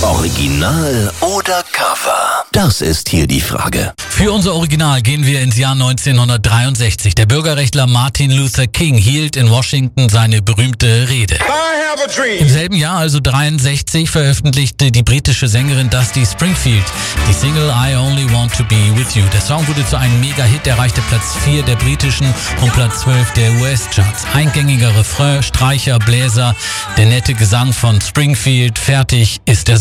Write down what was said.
Original oder Cover? Das ist hier die Frage. Für unser Original gehen wir ins Jahr 1963. Der Bürgerrechtler Martin Luther King hielt in Washington seine berühmte Rede. Im selben Jahr, also 63, veröffentlichte die britische Sängerin Dusty Springfield die Single I Only Want to Be With You. Der Song wurde zu einem Mega-Hit, erreichte Platz 4 der britischen und Platz 12 der US-Charts. Eingängiger Refrain, Streicher, Bläser, der nette Gesang von Springfield, fertig ist der